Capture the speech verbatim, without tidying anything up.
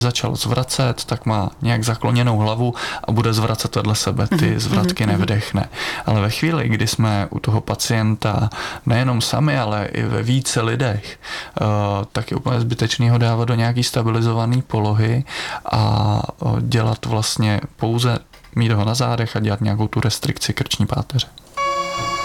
začal zvracet, tak má nějak zakloněnou hlavu a bude zvracet vedle sebe, ty zvratky nevydechne. Ale ve chvíli, kdy jsme u toho pacienta nejenom sami, ale i ve více lidech, tak je úplně zbytečný ho dávat do nějaký stabilizované polohy a dělat vlastně pouze mít ho na zádech a dělat nějakou tu restrikci krční páteře.